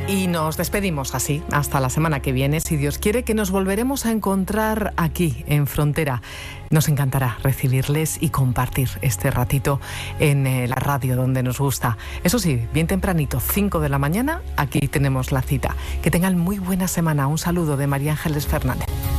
Y nos despedimos así hasta la semana que viene, si Dios quiere, que nos volveremos a encontrar aquí en Frontera. Nos encantará recibirles y compartir este ratito en la radio donde nos gusta. Eso sí, bien tempranito, 5 de la mañana, aquí tenemos la cita. Que tengan muy buena semana. Un saludo de María Ángeles Fernández.